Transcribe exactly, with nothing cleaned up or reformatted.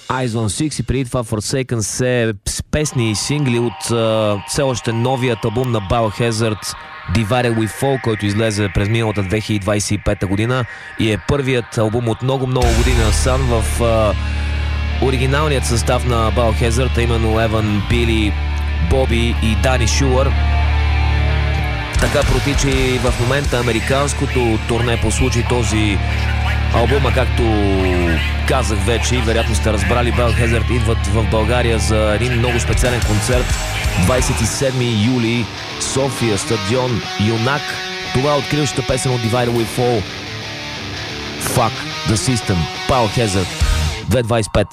Eyes on Six и преди това Forsaken се с песни и сингли от uh, все още новият албум на Biohazard Divided We Fall, който излезе през миналата две хиляди двадесет и пета година и е първият албум от много-много години насам в uh, оригиналният състав на Biohazard, а именно Еван, Били, Боби и Дани Шулър. Така протича и в момента американското турне по случай този албума, както казах вече и вероятно сте разбрали, Biohazard идват в България за един много специален концерт двадесет и седми юли, София, стадион Юнак. Това е откриващата песен от Divided We Fall, Fuck the System, Biohazard, две хиляди двадесет и пета.